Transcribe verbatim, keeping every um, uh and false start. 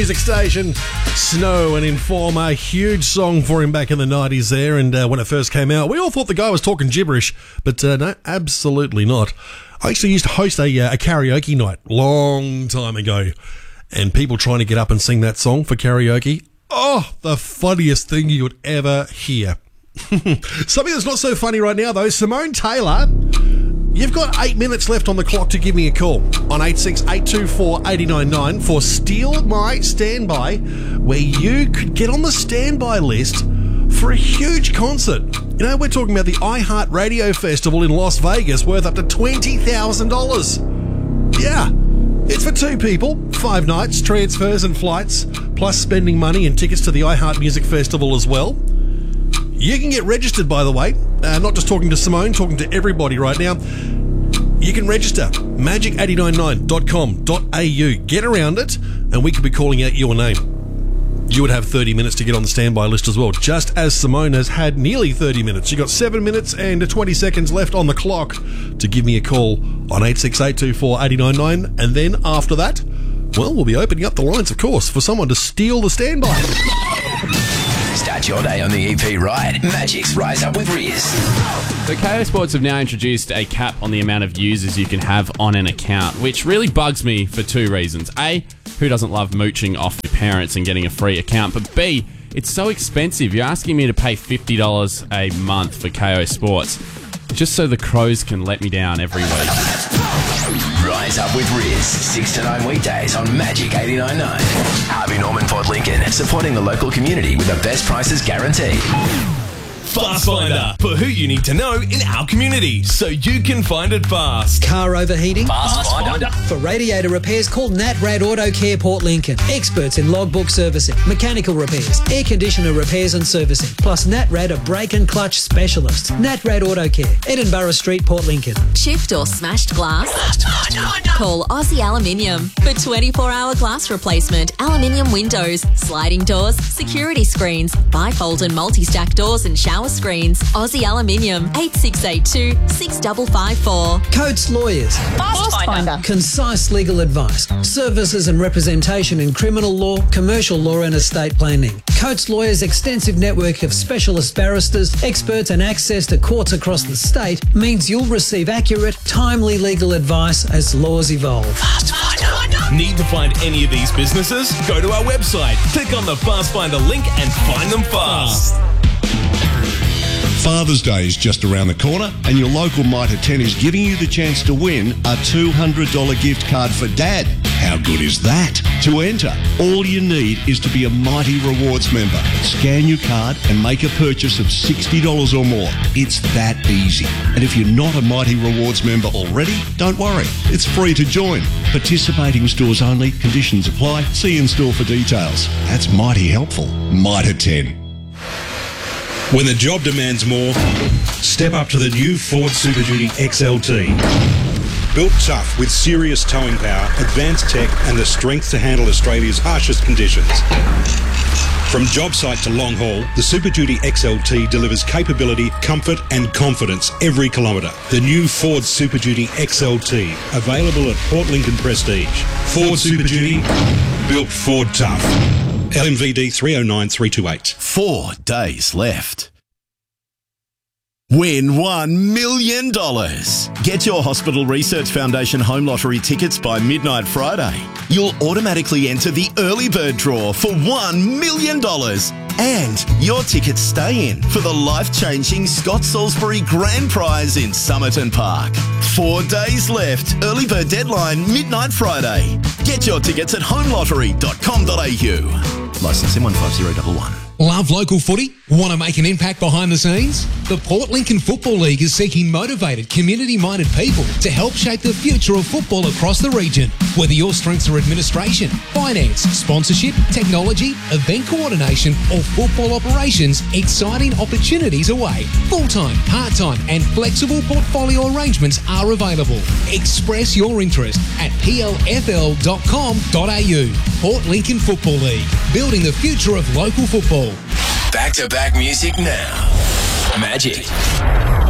Music station, Snow and Informer, huge song for him back in the nineties there, and uh, when it first came out, we all thought the guy was talking gibberish, but uh, no, absolutely not. I actually used to host a, uh, a karaoke night long time ago, and people trying to get up and sing that song for karaoke, oh, the funniest thing you would ever hear. Something that's not so funny right now, though, Simone Taylor. You've got eight minutes left on the clock to give me a call on eight six eight two four eight nine nine for Steal My Standby, where you could get on the standby list for a huge concert. You know, we're talking about the iHeart Radio Festival in Las Vegas, worth up to twenty thousand dollars. Yeah, it's for two people, five nights, transfers and flights, plus spending money and tickets to the iHeart Music Festival as well. You can get registered, by the way. Uh, not just talking to Simone, talking to everybody right now. You can register, magic eight nine nine dot com dot a u. Get around it, and we could be calling out your name. You would have thirty minutes to get on the standby list as well, just as Simone has had nearly thirty minutes. You've got seven minutes and twenty seconds left on the clock to give me a call on eight six eight two four eight nine nine, and then after that, well, we'll be opening up the lines, of course, for someone to steal the standby. Start your day on the E P right. Magic's Rise Up with Riz. So Kayo Sports have now introduced a cap on the amount of users you can have on an account, which really bugs me for two reasons. A, who doesn't love mooching off your parents and getting a free account? But B, it's so expensive. You're asking me to pay fifty dollars a month for Kayo Sports, just so the Crows can let me down every week. Rise Up with Riz, six to nine weekdays on Magic eighty-nine point nine. Harvey Norman Port Lincoln, supporting the local community with the best prices guaranteed. Fast Finder, for who you need to know in our community, so you can find it fast. Car overheating? Fast Finder. For radiator repairs, call NatRad Auto Care Port Lincoln. Experts in logbook servicing, mechanical repairs, air conditioner repairs and servicing. Plus NatRad are brake and clutch specialists. NatRad Auto Care, Edinburgh Street, Port Lincoln. Chipped or smashed glass? Call Aussie Aluminium for twenty-four hour glass replacement, aluminium windows, sliding doors, security screens, bifold and multi-stack doors and shower screens. Aussie Aluminium, eight six eight two six five five four. Coates Lawyers. Fast Finder. Concise legal advice, services and representation in criminal law, commercial law and estate planning. Coates Lawyers' extensive network of specialist barristers, experts and access to courts across the state means you'll receive accurate, timely legal advice as laws evolve. Fast Finder. Need to find any of these businesses? Go to our website, click on the Fast Finder link and find them fast. Father's Day is just around the corner, and your local Mitre ten is giving you the chance to win a two hundred dollars gift card for Dad. How good is that? To enter, all you need is to be a Mighty Rewards member. Scan your card and make a purchase of sixty dollars or more. It's that easy. And if you're not a Mighty Rewards member already, don't worry. It's free to join. Participating stores only. Conditions apply. See in store for details. That's mighty helpful. Mitre ten. When the job demands more, step up to the new Ford Super Duty X L T. Built tough with serious towing power, advanced tech and the strength to handle Australia's harshest conditions. From job site to long haul, the Super Duty X L T delivers capability, comfort and confidence every kilometre. The new Ford Super Duty X L T, available at Port Lincoln Prestige. Ford Super Duty, built Ford tough. L M V D three oh nine three two eight. Four days left. Win one million dollars. Get your Hospital Research Foundation Home Lottery tickets by midnight Friday. You'll automatically enter the early bird draw for one million dollars. And your tickets stay in for the life-changing Scott Salisbury Grand Prize in Somerton Park. Four days left. Early bird deadline, midnight Friday. Get your tickets at home lottery dot com dot a u. Licence M one five zero one one. Love local footy? Want to make an impact behind the scenes? The Port Lincoln Football League is seeking motivated, community-minded people to help shape the future of football across the region. Whether your strengths are administration, finance, sponsorship, technology, event coordination, or football operations, exciting opportunities await. Full-time, part-time, and flexible portfolio arrangements are available. Express your interest at p l f l dot com dot a u. Port Lincoln Football League, building the future of local football. Back-to-back music now. Magic.